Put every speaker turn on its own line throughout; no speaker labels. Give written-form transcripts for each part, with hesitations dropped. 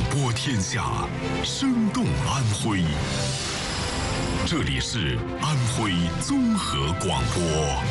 播天下，生动安徽。这里是安徽综合广播。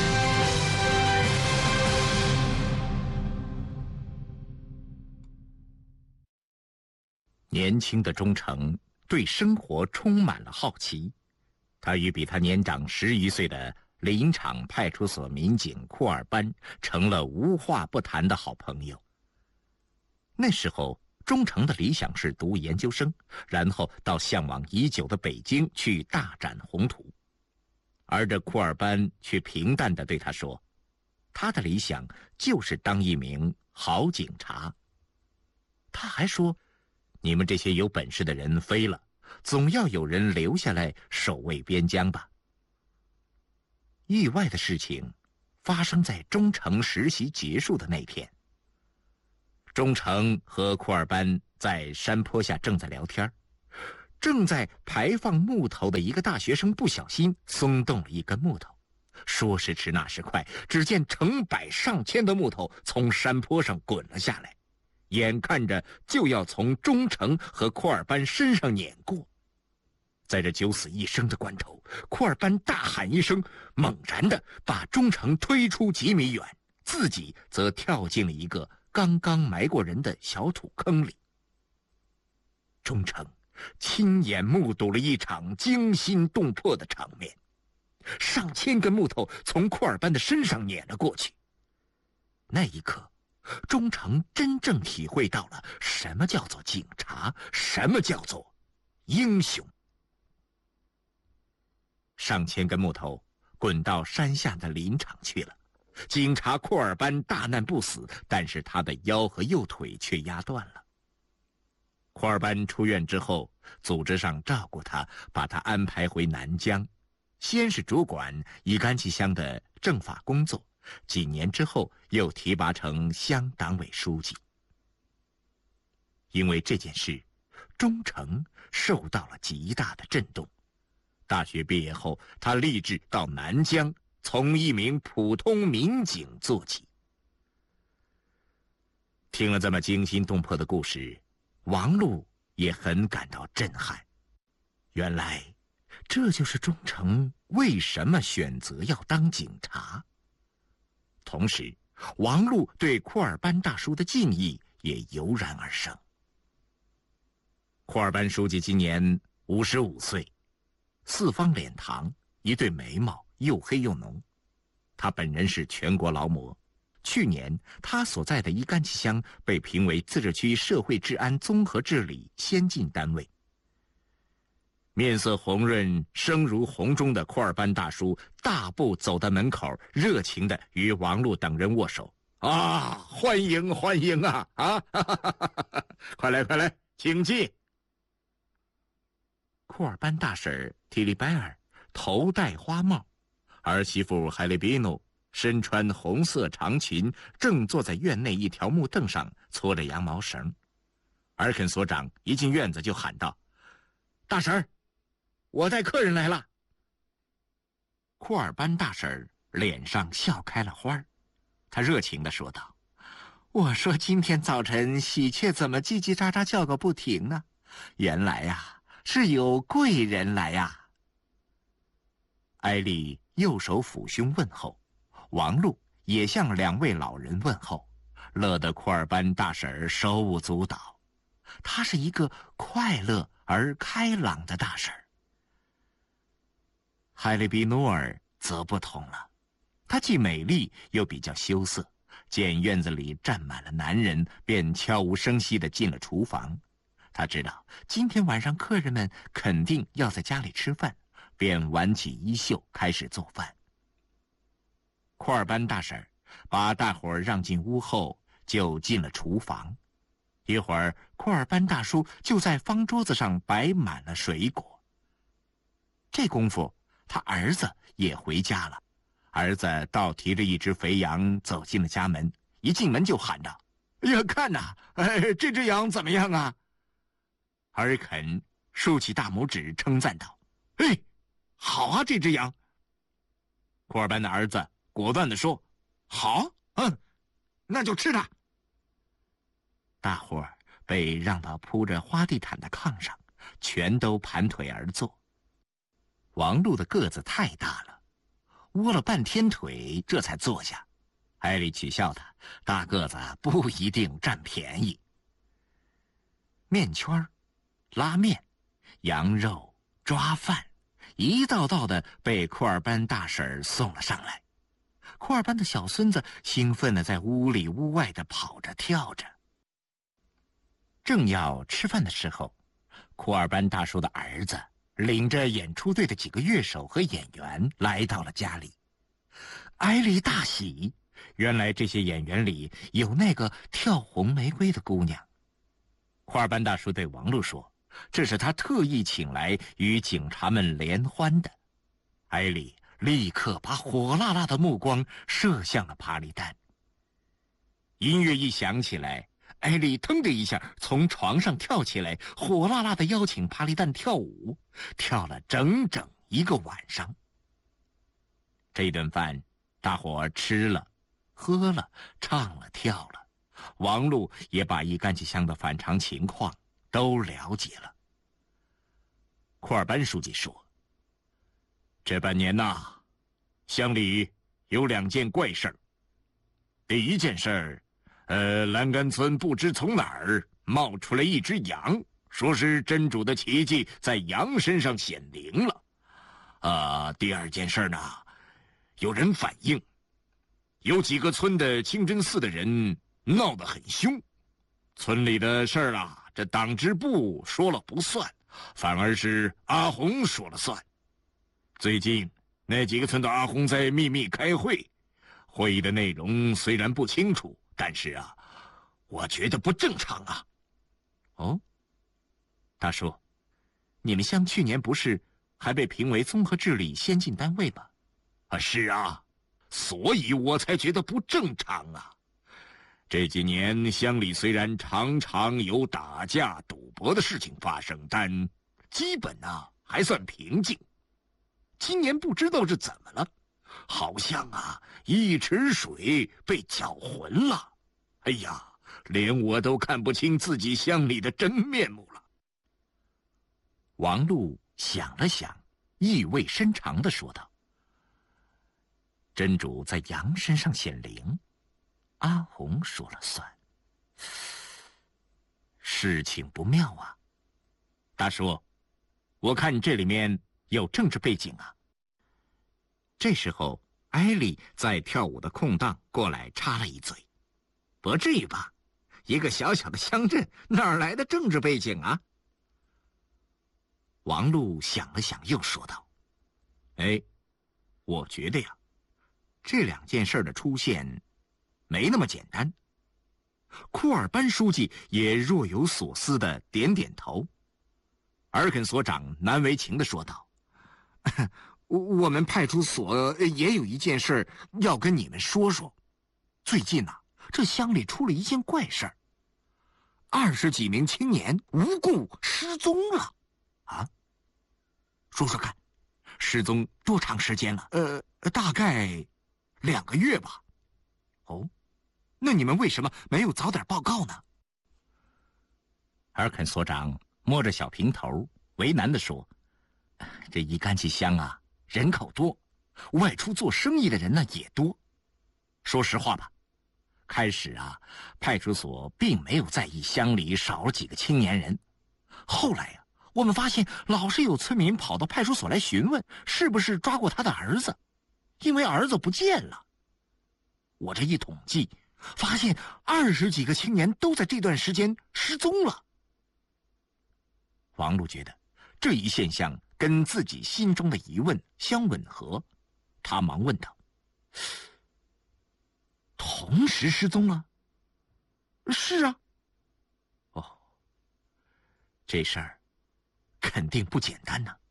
年轻的钟诚对生活充满了好奇，他与比他年长10余岁的林场派出所民警库尔班成了无话不谈的好朋友。那时候钟诚的理想是读研究生，然后到向往已久的北京去大展宏图。而这库尔班却平淡地对他说，他的理想就是当一名好警察。他还说，你们这些有本事的人飞了，总要有人留下来守卫边疆吧。意外的事情发生在钟诚实习结束的那天。钟诚和库尔班在山坡下正在聊天，正在排放木头的一个大学生不小心松动了一根木头，说时迟那时快，只见成百上千的木头从山坡上滚了下来，眼看着就要从钟诚和库尔班身上碾过。在这九死一生的关头，库尔班大喊一声，猛然地把钟诚推出几米远，自己则跳进了一个刚刚埋过人的小土坑里。钟诚亲眼目睹了一场惊心动魄的场面，上千根木头从库尔班的身上碾了过去。那一刻，钟诚真正体会到了什么叫做警察，什么叫做英雄。上千根木头滚到山下的林场去了，警察库尔班大难不死，但是他的腰和右腿却压断了。库尔班出院之后，组织上照顾他，把他安排回南疆，先是主管乙干旗乡的政法工作，几年之后又提拔成乡党委书记。因为这件事，钟诚受到了极大的震动。大学毕业后，他立志到南疆从一名普通民警做起。听了这么惊心动魄的故事，王璐也很感到震撼。原来这就是钟诚为什么选择要当警察。同时，王璐对库尔班大叔的敬意也油然而生。库尔班书记今年55岁，四方脸庞，一对眉毛又黑又浓。他本人是全国劳模，去年他所在的乙干旗乡被评为自治区社会治安综合治理先进单位。面色红润，声如洪钟的库尔班大叔大步走到门口，热情地与王璐等人握手。啊，欢迎欢迎啊！快来快来，请进。库尔班大婶提利拜尔头戴花帽，儿媳妇海利比努身穿红色长裙，正坐在院内一条木凳上搓着羊毛绳。尔肯所长一进院子就喊道：“大婶儿，我带客人来了。”库尔班大婶脸上笑开了花，她热情地说道：“我说今天早晨喜鹊怎么叽叽喳喳叫个不停呢？原来呀，是有贵人来呀。”艾丽右手抚胸问候，王璐也向两位老人问候，乐得库尔班大婶手舞足蹈。她是一个快乐而开朗的大婶。海利比努尔则不同了，她既美丽又比较羞涩，见院子里站满了男人，便悄无声息地进了厨房。他知道今天晚上客人们肯定要在家里吃饭，便挽起衣袖开始做饭。库尔班大婶把大伙儿让进屋后，就进了厨房。一会儿，库尔班大叔就在方桌子上摆满了水果。这功夫，他儿子也回家了。儿子倒提着一只肥羊走进了家门，一进门就喊道：“哎呀，看呐，这只羊怎么样啊？”尔肯竖起大拇指称赞道：“哎，好啊，这只羊。”库尔班的儿子果断地说：“好，那就吃它。”大伙儿被让到铺着花地毯的炕上，全都盘腿而坐。王璐的个子太大了，窝了半天腿，这才坐下。艾丽取笑他，大个子不一定占便宜。面圈、拉面、羊肉、抓饭，一道道的被库尔班大婶送了上来。库尔班的小孙子兴奋地在屋里屋外的跑着跳着。正要吃饭的时候，库尔班大叔的儿子领着演出队的几个乐手和演员来到了家里。艾丽大喜，原来这些演员里有那个跳红玫瑰的姑娘。库尔班大叔对王璐说，这是他特意请来与警察们联欢的。艾丽立刻把火辣辣的目光射向了帕利丹。音乐一响起来，艾丽腾的一下从床上跳起来，火辣辣的邀请帕利丹跳舞，跳了整整1个晚上。这顿饭大伙儿吃了喝了唱了跳了，王璐也把一干起乡的反常情况都了解了。库尔班书记说，这半年呐，乡里有2件怪事儿。第一件事儿，栏杆村不知从哪儿冒出来一只羊，说是真主的奇迹在羊身上显灵了。第二件事呢，有人反映，有几个村的清真寺的人闹得很凶，村里的事儿啊，这党支部说了不算，反而是阿红说了算。最近那几个村的阿红在秘密开会，会议的内容虽然不清楚，但是啊，我觉得不正常啊。哦，大叔，你们乡去年不是还被评为综合治理先进单位吗？是啊，所以我才觉得不正常啊。这几年乡里虽然常常有打架赌博的事情发生，但基本还算平静。今年不知道是怎么了，好像一池水被搅浑了。哎呀，连我都看不清自己乡里的真面目了。王璐想了想，意味深长地说道，真主在羊身上显灵，阿红说了算，事情不妙啊。大叔，我看这里面有政治背景啊。这时候艾丽在跳舞的空档过来插了一嘴，不至于吧，一个小小的乡镇哪来的政治背景啊？王璐想了想又说道，我觉得呀，这2件事的出现没那么简单。库尔班书记也若有所思地点点头。尔肯所长难为情地说道，我们派出所也有一件事要跟你们说说。最近这乡里出了一件怪事儿，20几名青年无故失踪了。啊？说说看，失踪多长时间了？大概2个月吧。哦，那你们为什么没有早点报告呢？尔肯所长摸着小平头，为难地说，这伊干旗乡人口多，外出做生意的人呢也多。说实话吧，开始派出所并没有在意乡里少了几个青年人。后来我们发现老是有村民跑到派出所来询问，是不是抓过他的儿子，因为儿子不见了。我这一统计，发现20几个青年都在这段时间失踪了。王璐觉得这一现象跟自己心中的疑问相吻合，他忙问道，同时失踪了？是啊。哦，这事儿肯定不简单呢。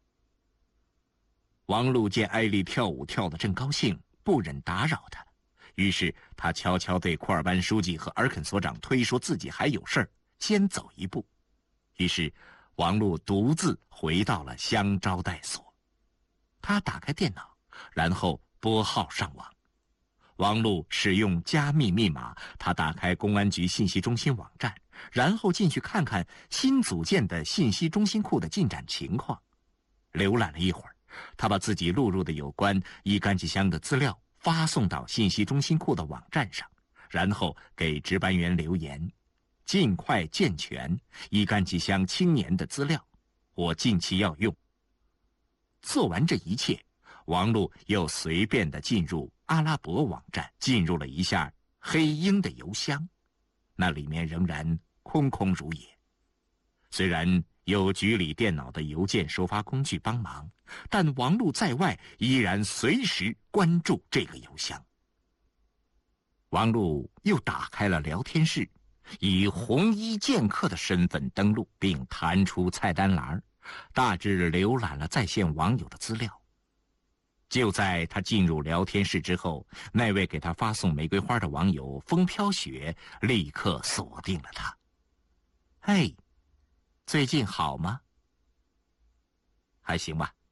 王璐见艾丽跳舞跳得正高兴，不忍打扰她，于是他悄悄对库尔班书记和尔肯所长推说自己还有事儿，先走一步。于是王璐独自回到了乡招待所。他打开电脑，然后拨号上网。王璐使用加密密码，他打开公安局信息中心网站， 然后进去看看新组建的信息中心库的进展情况。浏览了一会儿，他把自己录入的有关一干机箱的资料发送到信息中心库的网站上，然后给值班员留言：尽快健全一干机箱青年的资料，我近期要用。做完这一切，王璐又随便地进入阿拉伯网站，进入了一下黑鹰的邮箱，那里面仍然空空如也。虽然有局里电脑的邮件收发工具帮忙，但王璐在外依然随时关注这个邮箱。王璐又打开了聊天室，以红衣剑客的身份登录，并弹出菜单栏，大致浏览了在线网友的资料。就在他进入聊天室之后，那位给他发送玫瑰花的网友风飘雪立刻锁定了他。嘿，最近好吗？还行吧。